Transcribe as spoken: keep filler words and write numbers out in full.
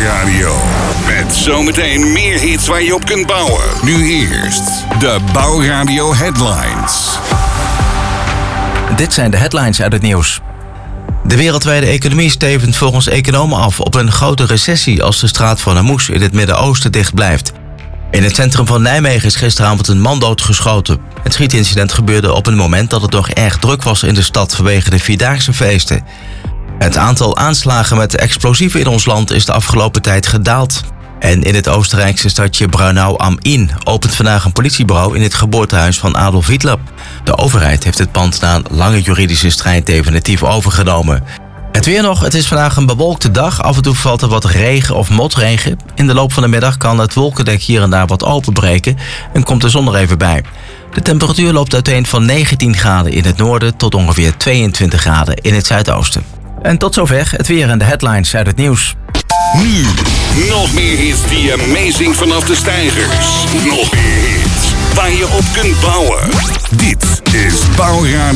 Bouwradio. Met zometeen meer hits waar je op kunt bouwen. Nu eerst de Bouwradio Headlines. Dit zijn de headlines uit het nieuws. De wereldwijde economie stevend volgens economen af op een grote recessie als de straat van Hormuz in het Midden-Oosten dicht blijft. In het centrum van Nijmegen is gisteravond een man doodgeschoten. Het schietincident gebeurde op een moment dat het nog erg druk was in de stad vanwege de Vierdaagse feesten. Het aantal aanslagen met explosieven in ons land is de afgelopen tijd gedaald. En in het Oostenrijkse stadje Braunau am Inn opent vandaag een politiebureau in het geboortehuis van Adolf Hitler. De overheid heeft het pand na een lange juridische strijd definitief overgenomen. Het weer nog, het is vandaag een bewolkte dag. Af en toe valt er wat regen of motregen. In de loop van de middag kan het wolkendek hier en daar wat openbreken en komt de zon er even bij. De temperatuur loopt uiteen van negentien graden in het noorden tot ongeveer tweeëntwintig graden in het zuidoosten. En tot zover het weer en de headlines uit het nieuws. Nu, nog meer hits die je meezingt vanaf de steigers. Nog meer hits waar je op kunt bouwen. Dit is Bouwradio.